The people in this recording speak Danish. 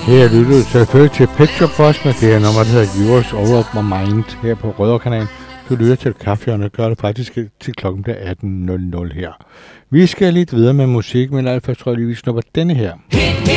Her lytter du selvfølgelig til Pet Shop Boys med det her nummer, der hedder Yours All Of My Mind her på Rødovrekanalen. Du lytter til Kaffehjørnet, gør det faktisk til klokken bliver 18.00 her. Vi skal lidt videre med musik, men alt først tror jeg lige, vi snupper denne her.